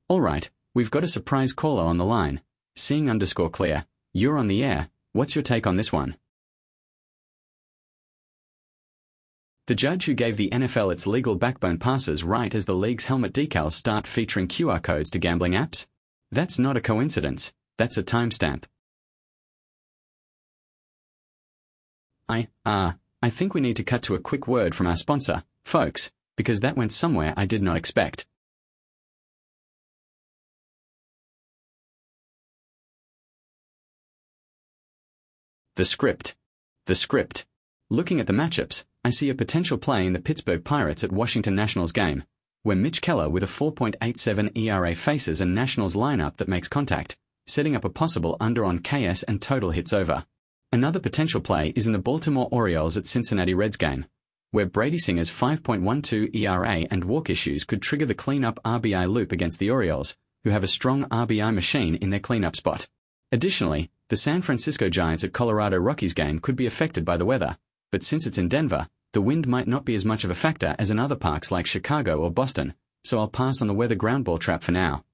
All right, we've got a surprise caller on the line. Seeing_clear, you're on the air. What's your take on this one? The judge who gave the NFL its legal backbone passes right as the league's helmet decals start featuring QR codes to gambling apps? That's not a coincidence. That's a timestamp. I think we need to cut to a quick word from our sponsor, folks, because that went somewhere I did not expect. The script. Looking at the matchups, I see a potential play in the Pittsburgh Pirates at Washington Nationals game, where Mitch Keller with a 4.87 ERA faces a Nationals lineup that makes contact, setting up a possible under on KS and total hits over. Another potential play is in the Baltimore Orioles at Cincinnati Reds game, where Brady Singer's 5.12 ERA and walk issues could trigger the cleanup RBI loop against the Orioles, who have a strong RBI machine in their cleanup spot. Additionally, the San Francisco Giants at Colorado Rockies game could be affected by the weather, but since it's in Denver, the wind might not be as much of a factor as in other parks like Chicago or Boston, so I'll pass on the weather ground ball trap for now.